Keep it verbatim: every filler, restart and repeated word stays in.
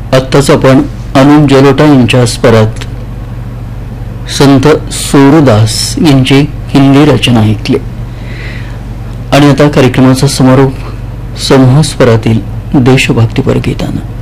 आत्ताच आपण अनुप जलोटा यांच्या स्वरात संत सूरदास यांची हिंदी रचना ऐकली आणि आता कार्यक्रमाचा समारोप समूह स्वरातील देशभक्तीपर गीतानं.